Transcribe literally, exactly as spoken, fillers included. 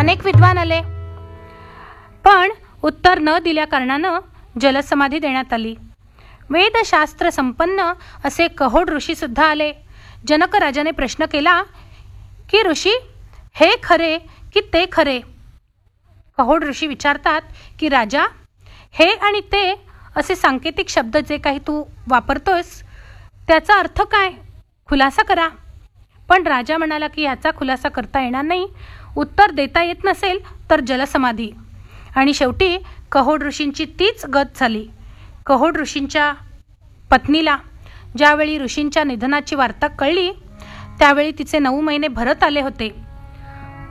अनेक विद्वान आले, पण उत्तर न दिल्या कारणानं जलसमाधी देण्यात आली. वेदशास्त्र संपन्न असे कहोड ऋषी सुद्धा आले. जनक राजाने प्रश्न केला की ऋषी, हे खरे की ते खरे? कहोड ऋषी विचारतात की राजा, हे आणि ते असे सांकेतिक शब्द जे काही तू वापरतोस त्याचा अर्थ काय? खुलासा करा. पण राजा म्हणाला की ह्याचा खुलासा करता येणार नाही. उत्तर देता येत नसेल तर जलसमाधी. आणि शेवटी कहोड ऋषींची तीच गत झाली. कहोड ऋषींच्या पत्नीला ज्यावेळी ऋषींच्या निधनाची वार्ता कळली त्यावेळी तिचे नऊ महिने भरत आले होते.